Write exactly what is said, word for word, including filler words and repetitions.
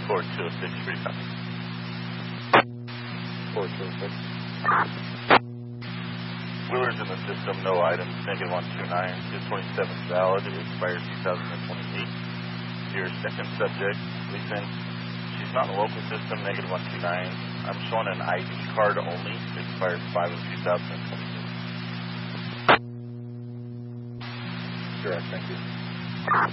four two six, three copy. four two six. Wheeler's in the system, no items, negative one two nine. two twenty-seven valid, it expires two thousand twenty-eight. Your second subject, Lisa, she's not in the local system, negative one two nine. I'm showing an I D card only, it expires five of two thousand twenty-eight. Correct, thank you.